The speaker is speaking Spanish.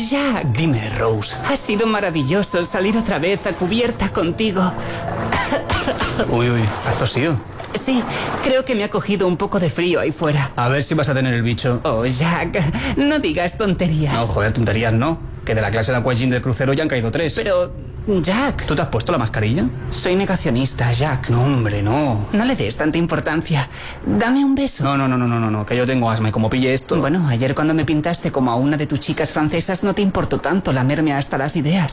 Jack. Dime, Rose. Ha sido maravilloso salir otra vez a cubierta contigo. Uy, ¿has tosido? Sí, creo que me ha cogido un poco de frío ahí fuera. A ver si vas a tener el bicho. Oh, Jack, no digas tonterías. No, joder, tonterías no. Que de la clase de aquagym del crucero ya han caído 3. Pero, Jack... ¿Tú te has puesto la mascarilla? Soy negacionista, Jack. No, hombre, no. No le des tanta importancia. Dame un beso. No, que yo tengo asma y como pille esto... Bueno, ayer cuando me pintaste como a una de tus chicas francesas no te importó tanto lamerme hasta las ideas.